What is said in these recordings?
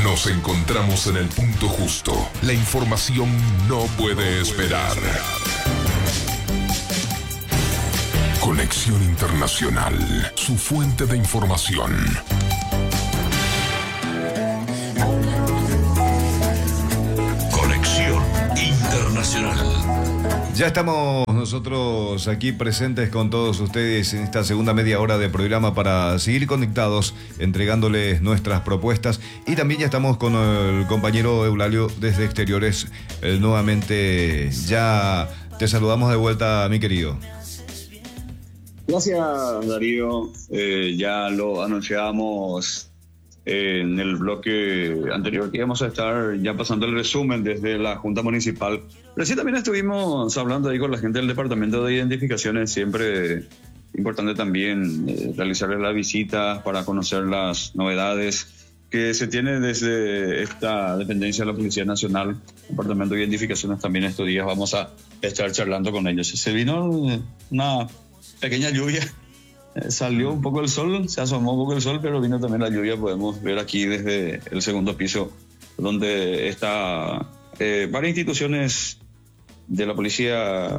Nos encontramos en el punto justo. La información no puede esperar. Conexión Internacional, su fuente de información. Conexión Internacional. Ya estamos nosotros aquí presentes con todos ustedes en esta segunda media hora de programa para seguir conectados, entregándoles nuestras propuestas. Y también ya estamos con el compañero Eulalio desde Exteriores. Nuevamente ya te saludamos de vuelta, mi querido. Gracias, Darío. Ya lo anunciábamos en el bloque anterior que íbamos a estar ya pasando el resumen desde la Junta Municipal. Recién también estuvimos hablando ahí con la gente del Departamento de Identificaciones. Siempre importante también realizarles las visitas para conocer las novedades que se tiene desde esta dependencia de la Policía Nacional. Departamento de Identificaciones también estos días vamos a estar charlando con ellos. Se vino una pequeña lluvia. Salió un poco el sol, se asomó un poco el sol, pero vino también la lluvia. Podemos ver aquí desde el segundo piso donde está varias instituciones de la Policía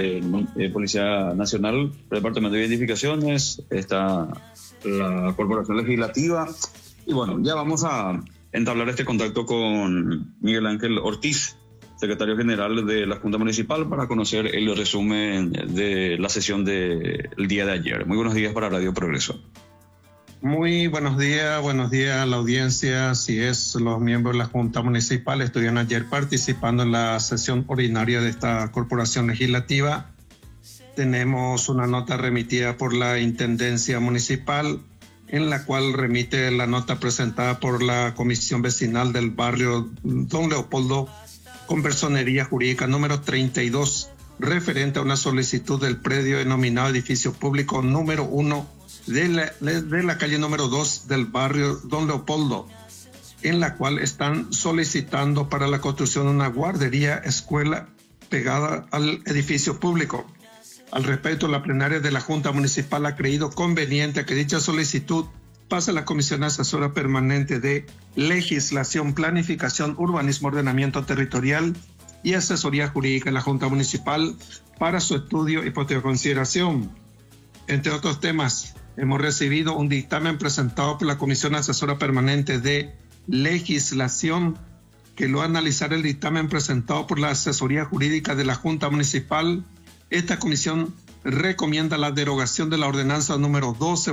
Nacional, el Departamento de Identificaciones, está la Corporación Legislativa. Y bueno, ya vamos a entablar este contacto con Miguel Ángel Ortiz, secretario general de la Junta Municipal, para conocer el resumen de la sesión del día de ayer. Muy buenos días para Radio Progreso. Muy buenos días a la audiencia. Así es, los miembros de la Junta Municipal estuvieron ayer participando en la sesión ordinaria de esta Corporación Legislativa. Tenemos una nota remitida por la Intendencia Municipal, en la cual remite la nota presentada por la Comisión Vecinal del barrio Don Leopoldo, con personería jurídica número 32, referente a una solicitud del predio denominado edificio público número 1 de la calle número 2 del barrio Don Leopoldo, en la cual están solicitando para la construcción de una guardería escuela pegada al edificio público. Al respecto, la plenaria de la Junta Municipal ha creído conveniente que dicha solicitud pasa a la Comisión Asesora Permanente de Legislación, Planificación, Urbanismo, Ordenamiento Territorial y Asesoría Jurídica de la Junta Municipal para su estudio y posterior consideración. Entre otros temas, hemos recibido un dictamen presentado por la Comisión Asesora Permanente de Legislación, que lo analizará el dictamen presentado por la Asesoría Jurídica de la Junta Municipal. Esta comisión recomienda la derogación de la ordenanza número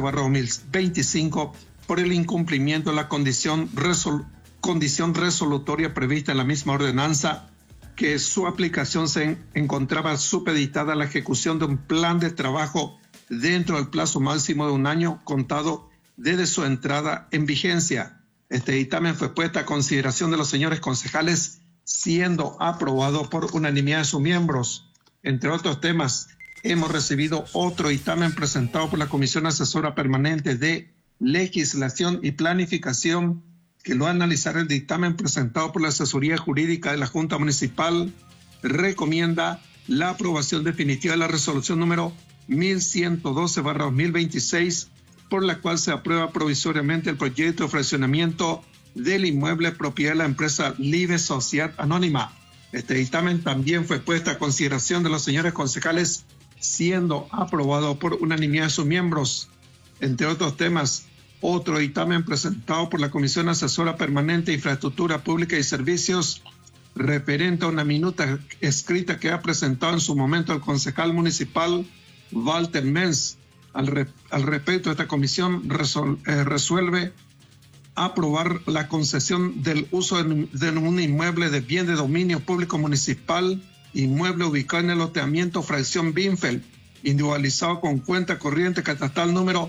12/2025 por el incumplimiento de la condición resolutoria prevista en la misma ordenanza, que su aplicación se encontraba supeditada a la ejecución de un plan de trabajo dentro del plazo máximo de un año contado desde su entrada en vigencia. Este dictamen fue puesto a consideración de los señores concejales, siendo aprobado por unanimidad de sus miembros. Entre otros temas, hemos recibido otro dictamen presentado por la Comisión Asesora Permanente de Legislación y Planificación, que lo analizará el dictamen presentado por la Asesoría Jurídica de la Junta Municipal. Recomienda la aprobación definitiva de la resolución número 1112/2026, por la cual se aprueba provisoriamente el proyecto de fraccionamiento del inmueble propiedad de la empresa Live Sociedad Anónima. Este dictamen también fue puesto a consideración de los señores concejales, siendo aprobado por unanimidad de sus miembros. Entre otros temas, otro dictamen presentado por la Comisión Asesora Permanente de Infraestructura Pública y Servicios, referente a una minuta escrita que ha presentado en su momento el concejal municipal Walter Menz. Al respecto, esta comisión resuelve aprobar la concesión del uso de un inmueble de bien de dominio público municipal, inmueble ubicado en el loteamiento fracción Binfeld, individualizado con cuenta corriente catastral número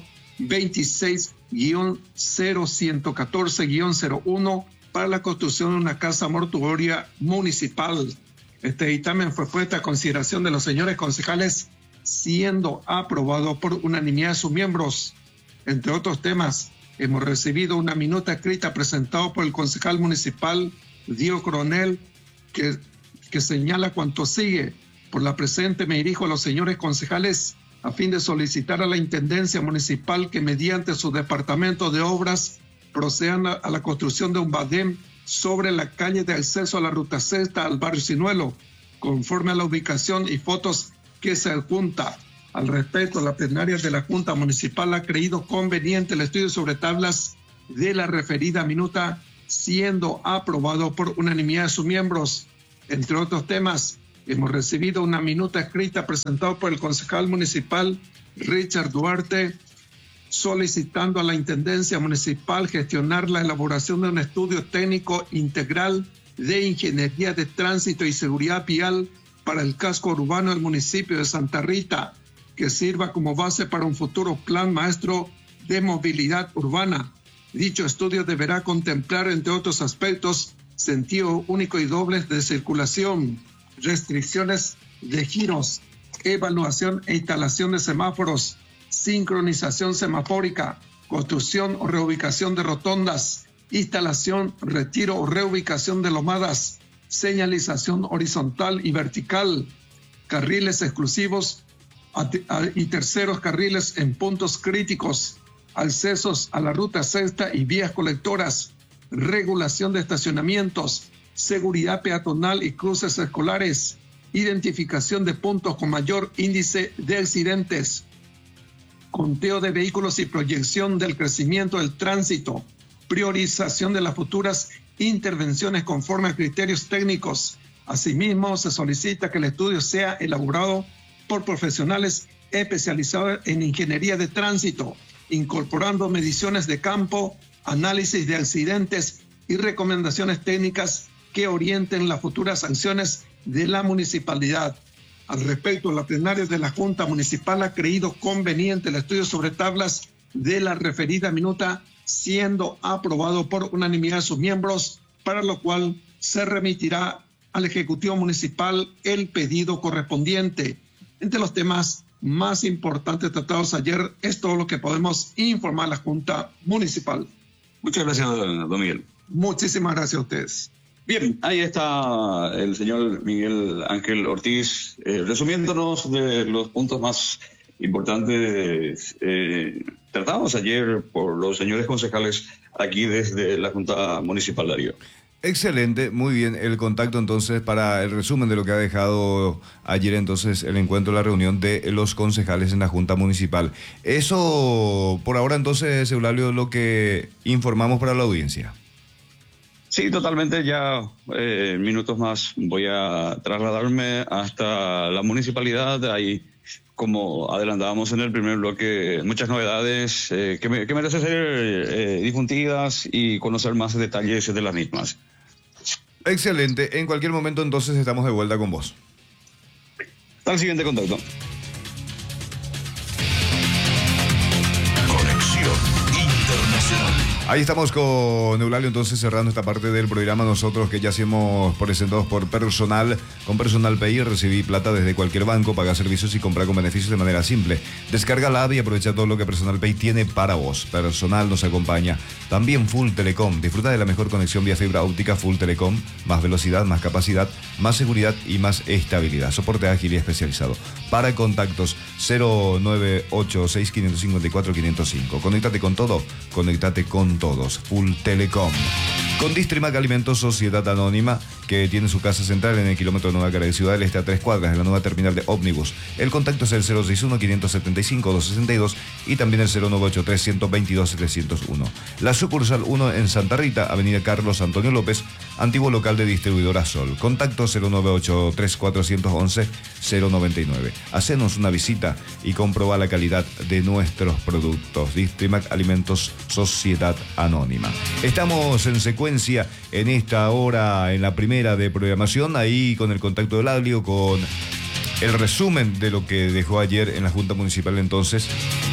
26-0114-01 para la construcción de una casa mortuoria municipal. Este dictamen fue puesto a consideración de los señores concejales, siendo aprobado por unanimidad de sus miembros. Entre otros temas, hemos recibido una minuta escrita presentada por el concejal municipal Diego Coronel, que señala cuanto sigue. Por la presente me dirijo a los señores concejales a fin de solicitar a la Intendencia Municipal que mediante su Departamento de Obras procedan a la construcción de un badén sobre la calle de acceso a la ruta sexta al barrio Sinuelo, conforme a la ubicación y fotos que se adjunta. Al respecto, la plenaria de la Junta Municipal ha creído conveniente el estudio sobre tablas de la referida minuta, siendo aprobado por unanimidad de sus miembros. Entre otros temas, hemos recibido una minuta escrita presentada por el concejal municipal Richard Duarte, solicitando a la Intendencia Municipal gestionar la elaboración de un estudio técnico integral de ingeniería de tránsito y seguridad vial para el casco urbano del municipio de Santa Rita, que sirva como base para un futuro plan maestro de movilidad urbana. Dicho estudio deberá contemplar, entre otros aspectos, sentido único y dobles de circulación, restricciones de giros, evaluación e instalación de semáforos, sincronización semafórica, construcción o reubicación de rotondas, instalación, retiro o reubicación de lomadas, señalización horizontal y vertical, carriles exclusivos y terceros carriles en puntos críticos, accesos a la ruta sexta y vías colectoras, regulación de estacionamientos, seguridad peatonal y cruces escolares, identificación de puntos con mayor índice de accidentes, conteo de vehículos y proyección del crecimiento del tránsito, priorización de las futuras intervenciones conforme a criterios técnicos. Asimismo, se solicita que el estudio sea elaborado por profesionales especializados en ingeniería de tránsito, incorporando mediciones de campo, análisis de accidentes y recomendaciones técnicas que orienten las futuras acciones de la municipalidad. Al respecto, la plenaria de la Junta Municipal ha creído conveniente el estudio sobre tablas de la referida minuta, siendo aprobado por unanimidad de sus miembros, para lo cual se remitirá al Ejecutivo Municipal el pedido correspondiente. Entre los temas más importantes tratados ayer es todo lo que podemos informar a la Junta Municipal. Muchas gracias, don Miguel. Muchísimas gracias a ustedes. Bien, ahí está el señor Miguel Ángel Ortiz, resumiéndonos de los puntos más importantes tratados ayer por los señores concejales aquí desde la Junta Municipal, Darío. Excelente, muy bien. El contacto entonces para el resumen de lo que ha dejado ayer entonces el encuentro, la reunión de los concejales en la Junta Municipal. Eso por ahora entonces, Eulalio, es lo que informamos para la audiencia. Sí, totalmente. Ya minutos más voy a trasladarme hasta la municipalidad. Ahí, como adelantábamos en el primer bloque, muchas novedades que merecen ser difundidas y conocer más detalles de las mismas. Excelente. En cualquier momento entonces estamos de vuelta con vos. Hasta el siguiente contacto. Conexión Internacional. Ahí estamos con Eulalio entonces cerrando esta parte del programa. Nosotros que ya hacemos presentados por Personal. Con Personal Pay recibí plata desde cualquier banco, paga servicios y compra con beneficios de manera simple. Descarga la app y aprovecha todo lo que Personal Pay tiene para vos. Personal nos acompaña. También Full Telecom. Disfruta de la mejor conexión vía fibra óptica Full Telecom. Más velocidad, más capacidad, más seguridad y más estabilidad. Soporte ágil y especializado. Para contactos 0986554-505. Conéctate con todo. Conéctate con todos. Full Telecom. Con Distrimac Alimentos Sociedad Anónima, que tiene su casa central en el kilómetro Nueva Cara de Ciudad del Este a 3 cuadras de la nueva terminal de ómnibus. El contacto es el 061-575-262 y también el 0983-122-701. La sucursal 1 en Santa Rita, Avenida Carlos Antonio López, antiguo local de distribuidora Sol. Contacto 0983411-099. Hacenos una visita y comproba la calidad de nuestros productos. Distrimac Alimentos Sociedad Anónima. Estamos en secuencia en esta hora, en la primera de programación, ahí con el contacto del audio, con el resumen de lo que dejó ayer en la Junta Municipal entonces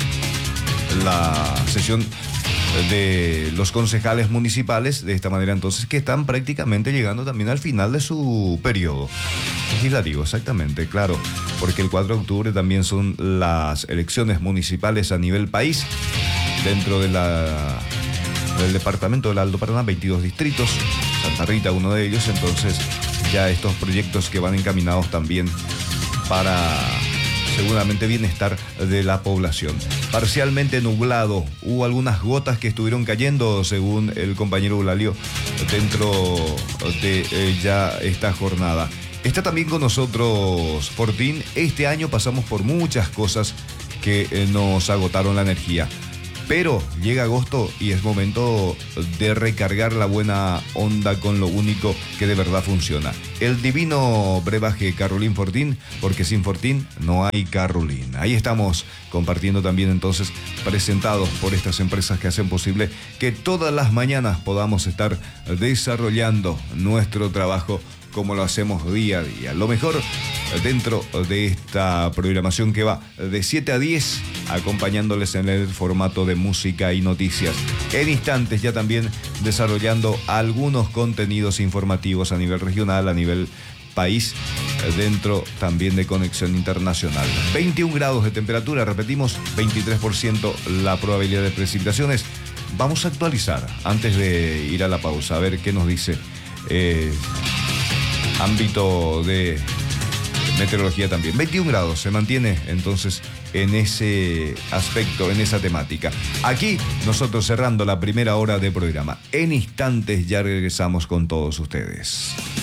la sesión de los concejales municipales, de esta manera entonces que están prácticamente llegando también al final de su periodo legislativo, exactamente, claro, porque el 4 de octubre también son las elecciones municipales a nivel país, dentro del departamento del Alto Paraná, 22 distritos, Santa Rita uno de ellos, entonces ya estos proyectos que van encaminados también para seguramente bienestar de la población. Parcialmente nublado, hubo algunas gotas que estuvieron cayendo, según el compañero Eulalio, dentro de ya esta jornada. Está también con nosotros Fortín. Este año pasamos por muchas cosas que nos agotaron la energía. Pero llega agosto y es momento de recargar la buena onda con lo único que de verdad funciona. El divino brebaje Carolín Fortín, porque sin Fortín no hay Carolín. Ahí estamos compartiendo también entonces, presentados por estas empresas que hacen posible que todas las mañanas podamos estar desarrollando nuestro trabajo como lo hacemos día a día. Lo mejor dentro de esta programación que va de 7 a 10, acompañándoles en el formato de música y noticias. En instantes ya también desarrollando algunos contenidos informativos a nivel regional, a nivel país, dentro también de Conexión Internacional. 21 grados de temperatura, repetimos, 23% la probabilidad de precipitaciones. Vamos a actualizar antes de ir a la pausa, a ver qué nos dice ámbito de meteorología también. 21 grados se mantiene entonces en ese aspecto, en esa temática. Aquí nosotros cerrando la primera hora de programa. En instantes ya regresamos con todos ustedes.